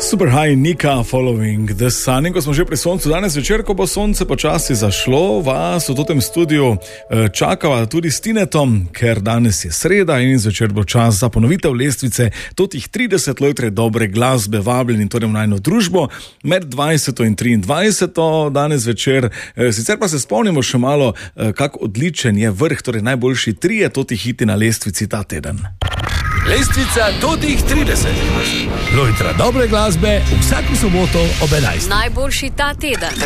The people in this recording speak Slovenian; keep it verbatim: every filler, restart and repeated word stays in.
Super High, Nika, Following the Sun. In ko smo že pri soncu, danes večer, ko bo sonce počasi zašlo, vas v tem studiu čakava tudi s Tinetom, ker danes je sreda in zvečer bo čas za ponovitev lestvice totih trideset let dobre glasbe, vabljeni torej v najno družbo med dvajseto in triindvajseto danes večer. Sicer pa se spomnimo še malo, kak odličen je vrh, torej najboljši trije totih hiti na lestvici ta teden. Lestvica totih trideset. Lojtra dobre glasbe vsako soboto ob enajstih. Najboljši ta teden.